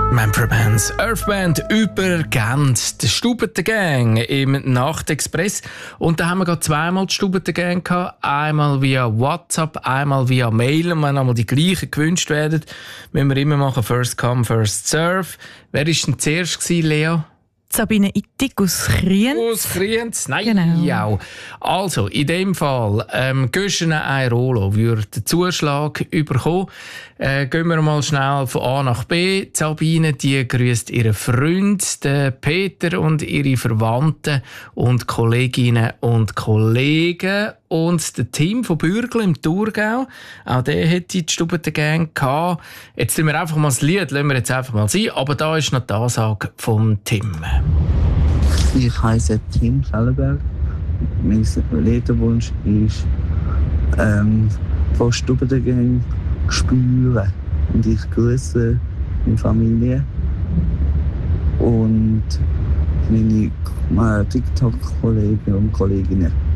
Manfred Mann's Earthband über Gent, die Stubeten-Gang im Nachtexpress. Und da haben wir gerade zweimal die Stubeten-Gang gehabt. Einmal via WhatsApp, einmal via Mail. Und wenn einmal die gleichen gewünscht werden, müssen wir immer machen First Come, First Serve. Wer war denn zuerst gewesen, Lea? Sabine Ittig aus Kriens. Aus Kriens? Nein, Genau. ja. Also, in dem Fall, Göschene Airolo würde den Zuschlag bekommen. Gehen wir mal schnell von A nach B. Sabine, die grüßt ihren Freund, den Peter, und ihre Verwandten und Kolleginnen und Kollegen. Und das Team von Bürgl im Thurgau, auch der hätte die Stubeten-Gang gehabt. Jetzt tun wir einfach mal das Lied, lassen wir jetzt einfach mal sein. Aber da ist noch die Ansage vom Tim. Ich heiße Tim Schellenberg. Mein Lebenswunsch ist, von Stubeten-Gang spüren. Und ich grüße meine Familie und meine TikTok-Kollegen und Kolleginnen.